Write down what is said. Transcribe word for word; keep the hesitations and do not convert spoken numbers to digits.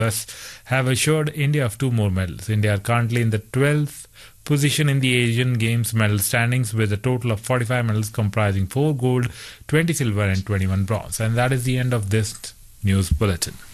have assured India of two more medals. India are currently in the twelfth position in the Asian Games medal standings with a total of forty-five medals comprising four gold, twenty silver and twenty-one bronze. And that is the end of this news bulletin.